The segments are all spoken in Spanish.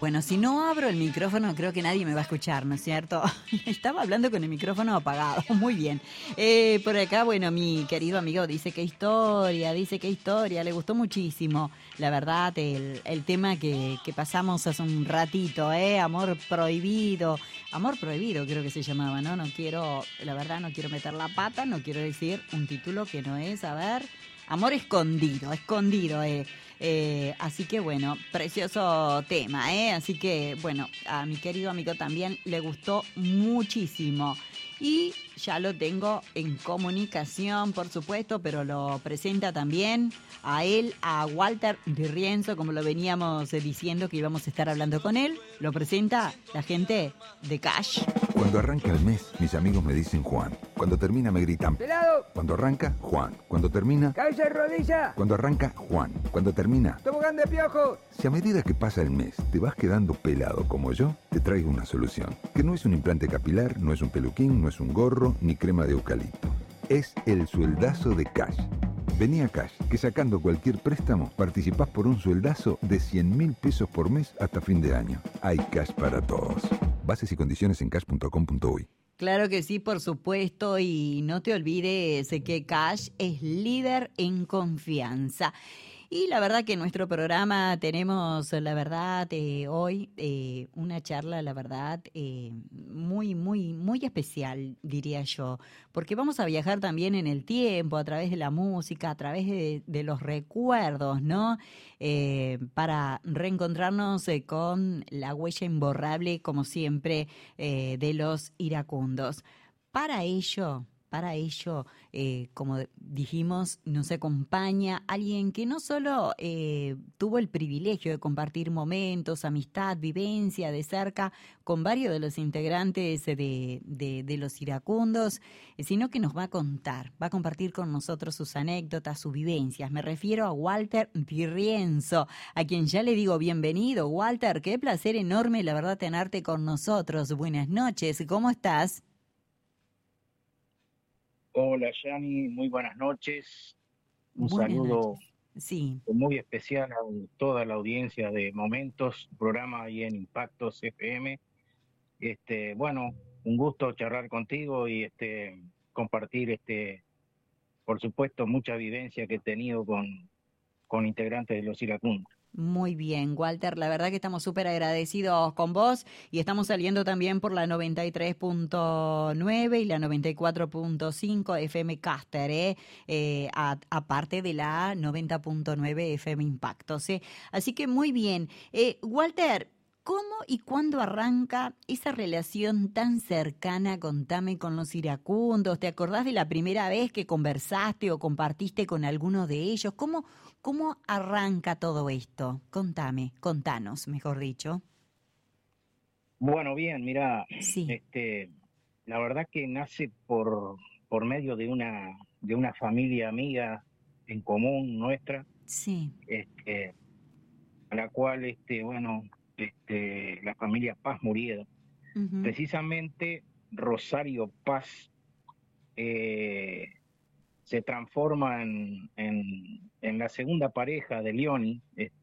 Bueno, si no abro el micrófono, creo que nadie me va a escuchar, ¿no es cierto? Estaba hablando con el micrófono apagado, muy bien. Por acá, bueno, mi querido amigo dice qué historia, le gustó muchísimo, la verdad, el tema que pasamos hace un ratito, amor prohibido creo que se llamaba, ¿no? No quiero, la verdad, no quiero meter la pata, no quiero decir un título que no es, a ver, amor escondido, así que bueno, precioso tema, así que bueno, a mi querido amigo también le gustó muchísimo y ya lo tengo en comunicación, por supuesto, pero lo presenta también a él, a Walter Di Rienzo, como lo veníamos diciendo que íbamos a estar hablando con él, lo presenta la gente de Cash. Cuando arranca el mes, mis amigos me dicen Juan. Cuando termina me gritan ¡Pelado! Cuando arranca, Juan. Cuando termina... ¡Cabeza y rodilla! Cuando arranca, Juan. Cuando termina... ¡Tobogán de piojo! Si a medida que pasa el mes te vas quedando pelado como yo, te traigo una solución. Que no es un implante capilar, no es un peluquín, no es un gorro, ni crema de eucalipto. Es el sueldazo de Cash. Vení a Cash, que sacando cualquier préstamo, participás por un sueldazo de 100.000 pesos por mes hasta fin de año. Hay Cash para todos. Bases y condiciones en cash.com.uy. Claro que sí, por supuesto, y no te olvides que Cash es líder en confianza. Y la verdad que en nuestro programa tenemos, la verdad, hoy una charla, la verdad, muy, muy, muy especial, diría yo, porque vamos a viajar también en el tiempo, a través de la música, a través de los recuerdos, ¿no? Para reencontrarnos con la huella imborrable, como siempre, de los iracundos. Para ello, como dijimos, nos acompaña alguien que no solo tuvo el privilegio de compartir momentos, amistad, vivencia de cerca con varios de los integrantes de los iracundos, sino que nos va a compartir con nosotros sus anécdotas, sus vivencias. Me refiero a Walter Di Rienzo, a quien ya le digo bienvenido. Walter, qué placer enorme, la verdad, tenerte con nosotros. Buenas noches, ¿cómo estás? Hola, Yani, muy buenas noches. Un Buenas saludo noches. Sí. muy especial a toda la audiencia de Momentos, programa ahí en Impactos FM. Bueno, un gusto charlar contigo y compartir por supuesto, mucha vivencia que he tenido con integrantes de los iracundos. Muy bien, Walter, la verdad que estamos súper agradecidos con vos y estamos saliendo también por la 93.9 y la 94.5 FM Caster, aparte de la 90.9 FM Impactos. Así que muy bien. Walter, ¿cómo y cuándo arranca esa relación tan cercana, contame, con los iracundos? ¿Te acordás de la primera vez que conversaste o compartiste con alguno de ellos? ¿Cómo arranca todo esto? Contanos, mejor dicho. Bueno, bien, mira, Sí. la verdad que nace por medio de una familia amiga en común nuestra, Sí. a la cual, bueno, la familia Paz Murieda. Uh-huh. Precisamente Rosario Paz se transforma en la segunda pareja de Leoni.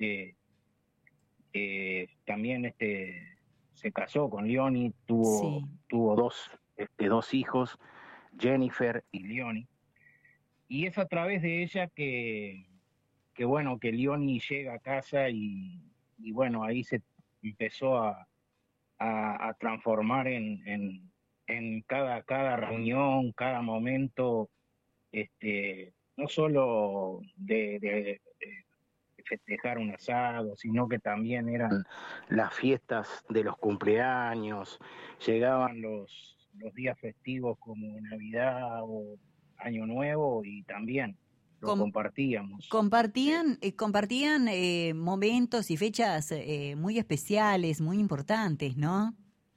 También se casó con Leoni, tuvo dos hijos, Jennifer y Leoni. Y es a través de ella que bueno, que Leoni llega a casa y bueno, ahí se empezó a transformar en cada reunión, cada momento, no solo de festejar un asado, sino que también eran las fiestas de los cumpleaños, llegaban los días festivos como Navidad o Año Nuevo y también lo compartíamos. Compartían momentos y fechas muy especiales, muy importantes, ¿no?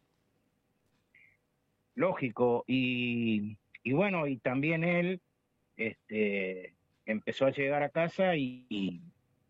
Lógico, y bueno, y también él empezó a llegar a casa y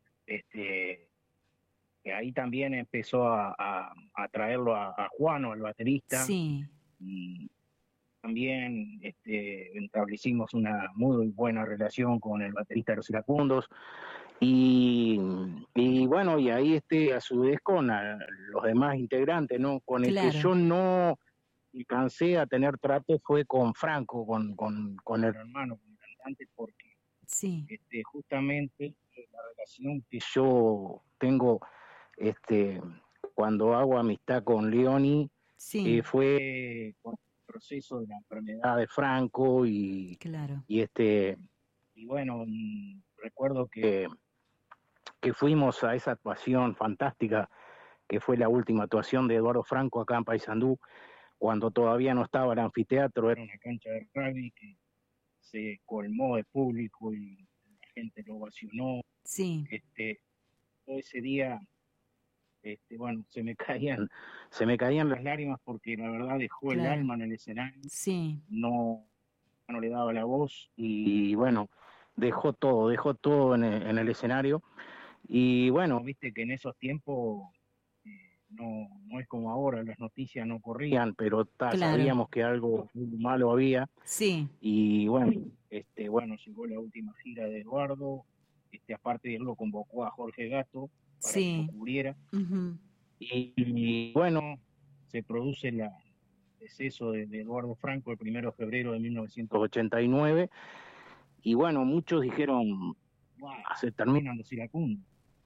ahí también empezó a traerlo a Juano, al baterista. Sí. Y también establecimos una muy buena relación con el baterista de los iracundos, y bueno, y ahí a su vez con los demás integrantes, ¿no? Con el que yo no alcancé a tener trato fue con Franco, con el hermano, con el cantante, porque justamente la relación que yo tengo cuando hago amistad con Leoni fue con el proceso de la enfermedad de Franco y bueno, recuerdo que fuimos a esa actuación fantástica que fue la última actuación de Eduardo Franco acá en Paysandú, cuando todavía no estaba el anfiteatro, era una cancha de rugby que se colmó de público y la gente lo ovacionó. Todo ese día, bueno, se me caían las lágrimas porque la verdad dejó el alma en el escenario, no le daba la voz y bueno, dejó todo en el escenario. Y bueno, viste que en esos tiempos no es como ahora, las noticias no corrían, pero sabíamos que algo malo había. Y bueno, llegó la última gira de Eduardo, aparte él lo convocó a Jorge Gato para que lo cubriera. Y bueno, se produce el deceso de Eduardo Franco el 1 de febrero de 1989. Y bueno, muchos dijeron, se terminan los iracundos.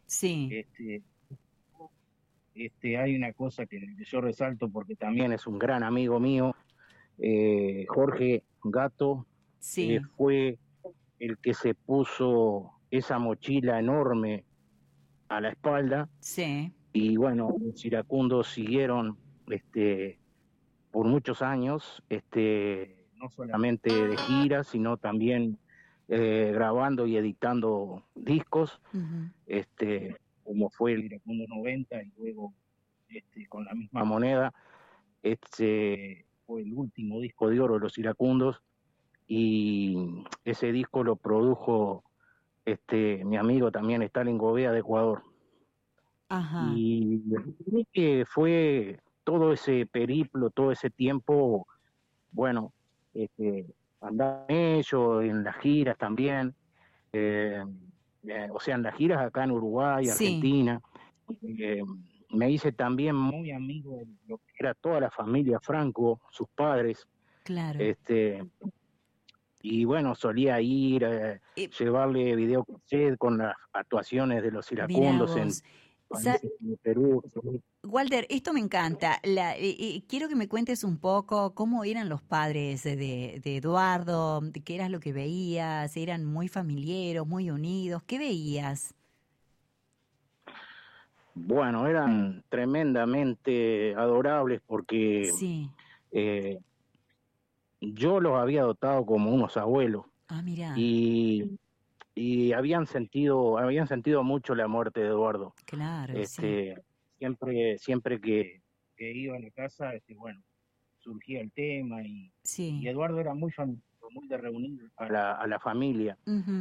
Hay una cosa que yo resalto porque también es un gran amigo mío, Jorge Gato, fue el que se puso esa mochila enorme a la espalda. Y bueno, los iracundos siguieron por muchos años, no solamente de gira, sino también grabando y editando discos, como fue el Iracundo 90 y luego con la misma moneda, fue el último disco de oro de los Iracundos y ese disco lo produjo mi amigo también Stalin Gobea de Ecuador. Y que fue todo ese periplo, todo ese tiempo, bueno, andaban ellos en las giras también, o sea, en las giras acá en Uruguay, Argentina. Me hice también muy amigo de lo que era toda la familia Franco, sus padres. Y bueno, solía ir, llevarle videocassette con las actuaciones de los iracundos en Perú. Walter, esto me encanta. Quiero que me cuentes un poco cómo eran los padres de Eduardo, qué era lo que veías, eran muy familiares, muy unidos, ¿qué veías? Bueno, eran tremendamente adorables porque yo los había adoptado como unos abuelos. Mira. Y habían sentido mucho la muerte de Eduardo. Claro, siempre que iba a la casa, bueno, surgía el tema y Eduardo era muy de reunir a la familia.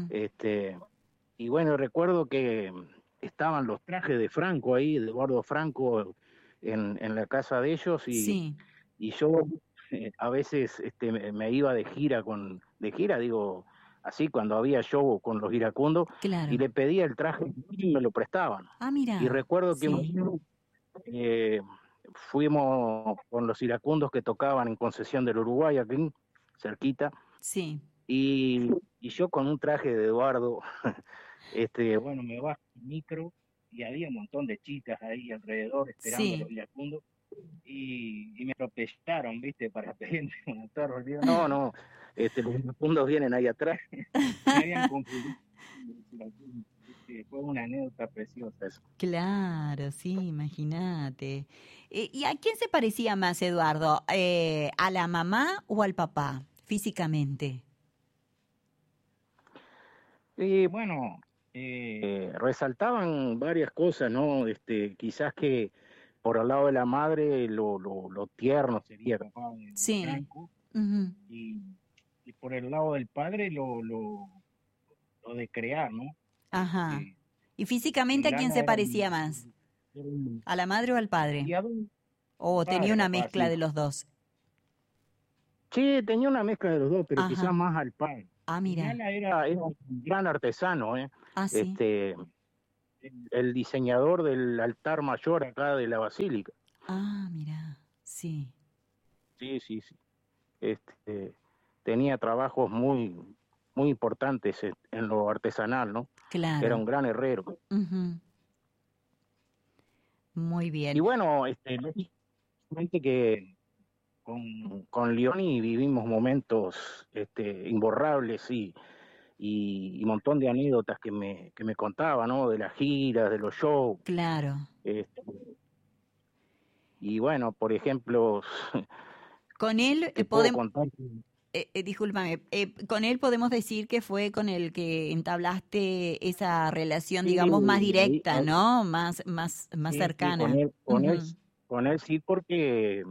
Y bueno, recuerdo que estaban los trajes de Franco ahí, de Eduardo Franco, en la casa de ellos y yo a veces me iba de gira, digo, así cuando había show con los iracundos, y le pedía el traje y me lo prestaban. Mira. Y recuerdo que fuimos con los iracundos que tocaban en Concesión del Uruguay, aquí, cerquita. Y yo con un traje de Eduardo, bueno, me bajo el micro y había un montón de chicas ahí alrededor esperando a los iracundos. Y me atropellaron, ¿viste? Para pedirme un autógrafo. No, los iracundos vienen ahí atrás. Me habían confundido. Fue una anécdota preciosa eso. Claro, sí, imagínate. ¿Y a quién se parecía más Eduardo? ¿A la mamá o al papá, físicamente? Bueno, resaltaban varias cosas, ¿no? Quizás que por el lado de la madre lo tierno sería capaz de Franco, y por el lado del padre lo de crear, ¿no? ¿Y físicamente a quién se parecía más? ¿A la madre o al padre? ¿O tenía una mezcla de los dos? Sí, tenía una mezcla de los dos, pero quizás más al padre. Mira. Era un gran artesano, Ah, sí. El diseñador del altar mayor acá de la basílica. Ah, mira, sí. Sí, sí, sí. Tenía trabajos muy importantes en lo artesanal, ¿no? Era Claro. un gran herrero. Ujú. Muy Y bien. bueno, lógicamente que con Leoni vivimos momentos imborrables y un montón de anécdotas que me contaba, ¿no? De las giras, de los shows. Claro. Este, y bueno, por ejemplo, Con él te puedo podemos, contar. discúlpame, con él podemos decir que fue con el que entablaste esa relación, Sí, digamos, más ahí, directa, ¿no? Más sí, sí, cercana. Ujú. con él sí, porque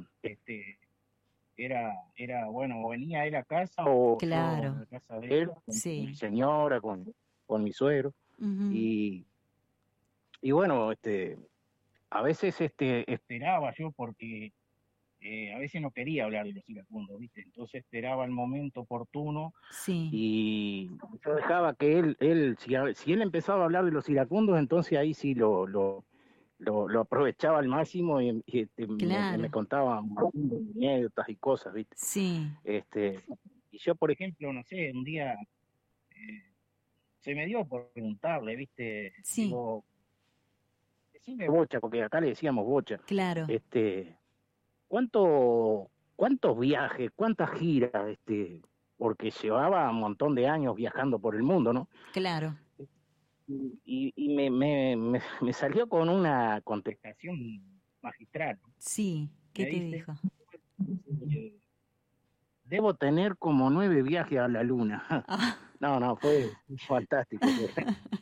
bueno, venía él a casa o yo Claro, a casa de él, con mi sí. señora, con mi suegro, Ujú. y, y bueno, a veces esperaba yo porque a veces no quería hablar de los iracundos, ¿viste? Entonces esperaba el momento oportuno Sí, y yo dejaba que si él empezaba a hablar de los iracundos, entonces ahí sí lo aprovechaba al máximo me claro, contaba anécdotas y cosas, ¿viste? sí, Este, y yo, por ejemplo, no sé, un día se me dio por preguntarle, ¿viste? sí, Digo, decime Bocha, porque acá le decíamos Bocha, claro, este, ¿cuántos viajes, cuántas giras, porque llevaba un montón de años viajando por el mundo, ¿no? claro, Me salió con una contestación magistral, ¿no? sí. ¿Qué Me te dice, dijo? eh, debo tener como 9 viajes a la luna. Ah, No, no, fue fantástico. Fue.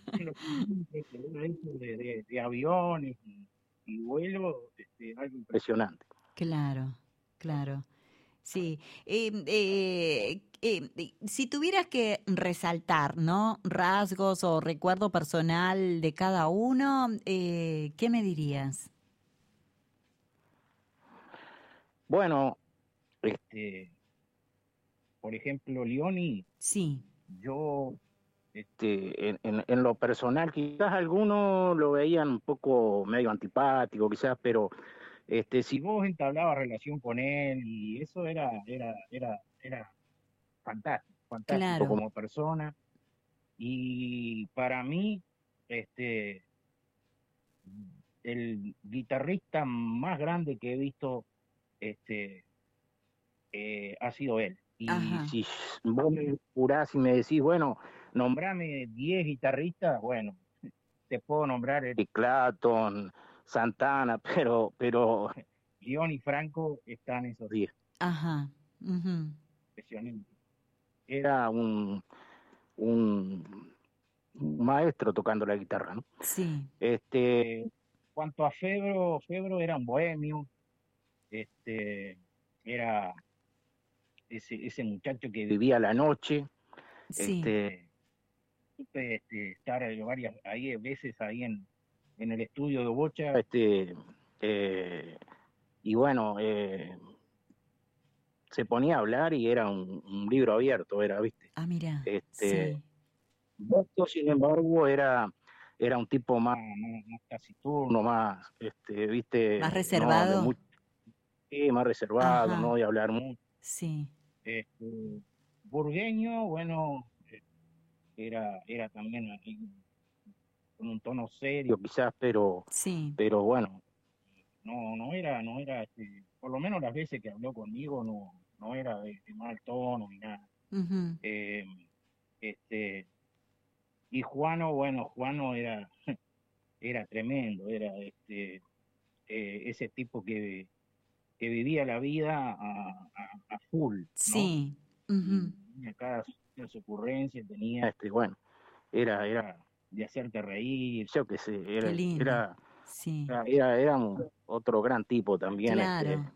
De aviones y vuelo, algo impresionante. claro, claro. Sí, si tuvieras que resaltar, ¿no? Rasgos o recuerdo personal de cada uno, ¿qué me dirías? Bueno, por ejemplo, Leoni, Sí, yo, en lo personal, quizás algunos lo veían un poco medio antipático, quizás, pero si vos entablabas relación con él y eso era fantástico, fantástico claro, como persona. Y para mí, este, el guitarrista más grande que he visto, este, ha sido él. Y ajá, si vos me curás y me decís, bueno, nombrame 10 guitarristas, bueno, te puedo nombrar Eric Clapton, Santana, pero León y Franco están esos 10. ajá, ujú, Impresionante. Era un maestro tocando la guitarra, ¿no? sí, Este, cuanto a Febro era un bohemio, este, era ese muchacho que vivía la noche, sí, este, estar ahí veces ahí en el estudio de Bocha, eh, y bueno, se ponía a hablar y era un libro abierto, era, ¿viste? ah, mira, Este, sí, Bosco, sin embargo, era un tipo más taciturno, más, más ¿viste? No, de reservado, mucho, más reservado, no ajá, de hablar mucho. sí, Este, Burgueño, bueno, era también ahí con un tono serio, quizás, sí, pero bueno, no era, por lo menos las veces que habló conmigo, no era de mal tono ni nada. ujú, Eh, este, y Juano era tremendo, era ese tipo que vivía la vida a full, ¿no? sí, Y ujú, tenía cada su ocurrencia, tenía, bueno, era de hacerte reír, yo qué sé, qué lindo, sí, era otro gran tipo también, claro,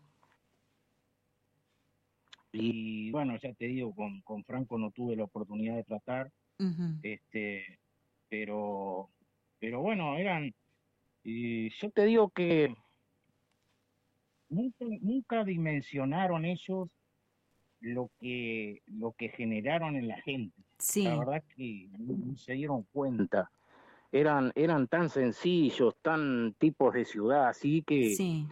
y bueno, ya te digo, con Franco no tuve la oportunidad de tratar, ujú, este, pero, pero bueno, y yo te digo que nunca dimensionaron ellos lo que generaron en la gente. Sí. La verdad que no se dieron cuenta. Eran tan sencillos, tan tipos de ciudad, así que Sí.